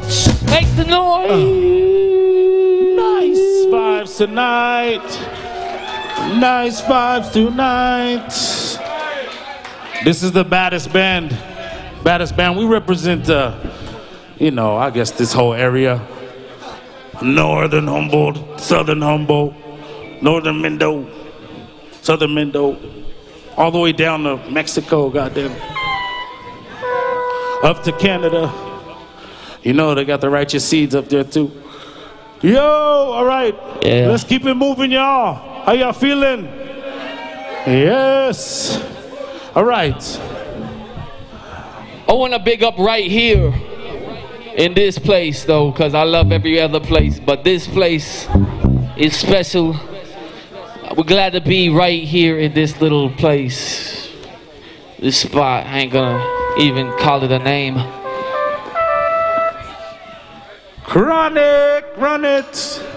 Make the noise. Nice vibes tonight. Nice vibes tonight. This is the baddest band. Baddest band. We represent, I guess this whole area. Northern Humboldt, Southern Humboldt, Northern Mendo, Southern Mendo, all the way down to Mexico, goddamn. Up to Canada. You know, they got the righteous seeds up there too. Yo, all right. Yeah. Let's keep it moving, y'all. How y'all feeling? Yes. All right. I want to big up right here in this place, though, because I love every other place, but this place is special. We're glad to be right here in this little place. This spot, I ain't gonna even call it a name. Chronic, run it.